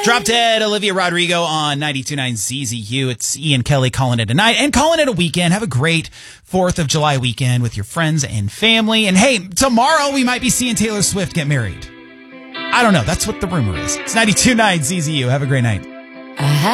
Drop Dead, Olivia Rodrigo on 92.9 ZZU. It's Ian Kelly calling it a night and calling it a weekend. Have a great 4th of July weekend with your friends and family. And hey, tomorrow we might be seeing Taylor Swift get married. I don't know. That's what the rumor is. It's 92.9 ZZU. Have a great night.